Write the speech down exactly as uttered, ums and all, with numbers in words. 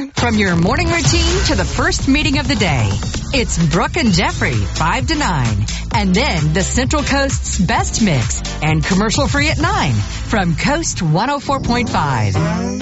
From your morning routine to the first meeting of the day. It's Brooke and Jeffrey, five to nine. And then the Central Coast's best mix and commercial free at nine from Coast one oh four point five.